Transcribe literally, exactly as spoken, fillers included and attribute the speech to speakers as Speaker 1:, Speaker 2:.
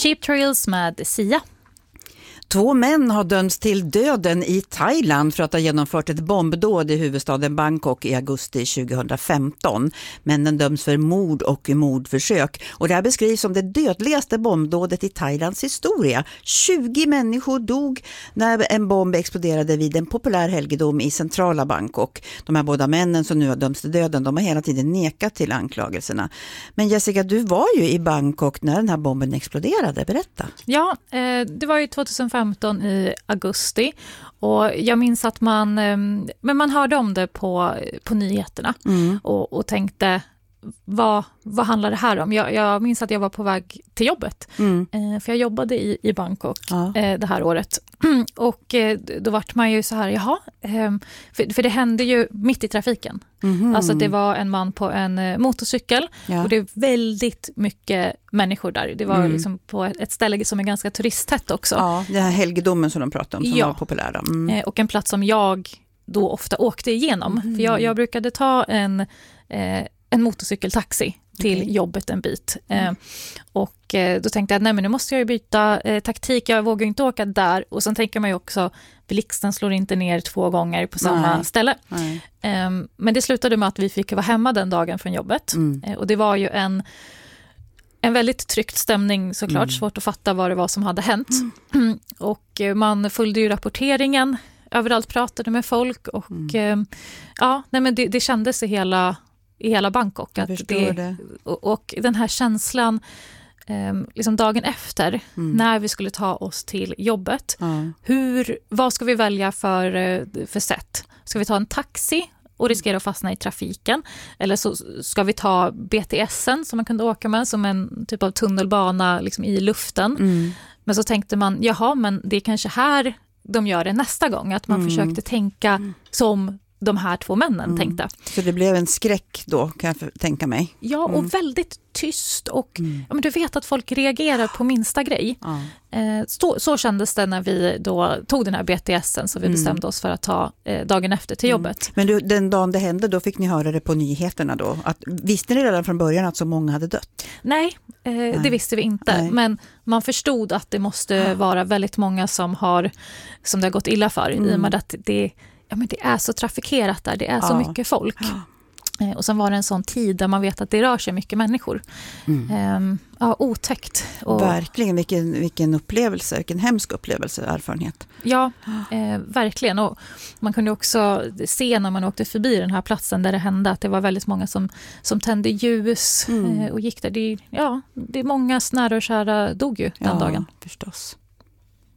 Speaker 1: Cheap Thrills med Sia.
Speaker 2: Två män har dömts till döden i Thailand för att ha genomfört ett bombdåd i huvudstaden Bangkok i augusti tjugohundrafemton. Männen döms för mord och mordförsök. Och det här beskrivs som det dödligaste bombdådet i Thailands historia. tjugo människor dog när en bomb exploderade vid en populär helgedom i centrala Bangkok. De här båda männen som nu har dömts till döden, de har hela tiden nekat till anklagelserna. Men Jessica, du var ju i Bangkok när den här bomben exploderade. Berätta.
Speaker 1: Ja, eh, det var ju tjugohundrafemton i augusti och jag minns att man, men man hörde om det på, på nyheterna mm. och, och tänkte, vad, vad handlar det här om? Jag, jag minns att jag var på väg till jobbet mm. eh, för jag jobbade i, i Bangkok ja. eh, det här året och eh, då vart man ju så här, jaha, eh, för, för det hände ju mitt i trafiken. Mm-hmm. Alltså det var en man på en eh, motorcykel ja. Och det är väldigt mycket människor där. Det var mm. liksom på ett ställe som är ganska turisttätt också.
Speaker 2: Ja, den här helgedomen som de pratade om som
Speaker 1: ja.
Speaker 2: var populära. Mm.
Speaker 1: Eh, och en plats som jag då ofta åkte igenom. Mm. För jag, jag brukade ta en, eh, en motorcykeltaxi till okay. jobbet en bit. Mm. Eh, och eh, då tänkte jag, nej men nu måste jag ju byta eh, taktik. Jag vågar inte åka där. Och sen tänker man ju också, blixten slår inte ner två gånger på samma nej. ställe. Nej. Eh, men det slutade med att vi fick vara hemma den dagen från jobbet. Mm. Eh, och det var ju en, en väldigt tryckt stämning såklart. Mm. Svårt att fatta vad det var som hade hänt. Mm. och eh, man följde ju rapporteringen. Överallt pratade med folk. Och mm. eh, ja, nej men det, det kändes i hela... i hela Bangkok. Att det, det. Och, och den här känslan eh, liksom dagen efter mm. när vi skulle ta oss till jobbet. Mm. Hur, vad ska vi välja för, för sätt? Ska vi ta en taxi och riskera att fastna i trafiken? Eller så ska vi ta B T S:en som man kunde åka med som en typ av tunnelbana liksom i luften. Mm. Men så tänkte man, jaha, men det är kanske här de gör det nästa gång. Att man mm. försökte tänka mm. som de här två männen mm. tänkte.
Speaker 2: Så det blev en skräck då, kan jag tänka mig.
Speaker 1: Ja, och mm. väldigt tyst. Och mm. ja, men du vet att folk reagerar på minsta grej. Ja. Eh, så, så kändes det när vi då tog den här B T S:en så vi mm. bestämde oss för att ta eh, dagen efter till mm. jobbet.
Speaker 2: Men du, den dagen det hände, då fick ni höra det på nyheterna då? Att, visste ni redan från början att så många hade dött?
Speaker 1: Nej, eh, Nej. det visste vi inte. Nej. Men man förstod att det måste ja. vara väldigt många som, har, som det har gått illa för. Mm. I och med att det Ja, men det är så trafikerat där, det är så ja. mycket folk. Ja. Eh, och sen var det en sån tid där man vet att det rör sig mycket människor. Mm. Eh, ja, otäckt. Och,
Speaker 2: verkligen, vilken, vilken upplevelse, vilken hemsk upplevelse, erfarenhet.
Speaker 1: Ja, eh, verkligen. Och man kunde också se när man åkte förbi den här platsen där det hände att det var väldigt många som, som tände ljus mm. eh, och gick där. Det, ja, det är många nära och kära dog ju den
Speaker 2: ja,
Speaker 1: dagen.
Speaker 2: Förstås.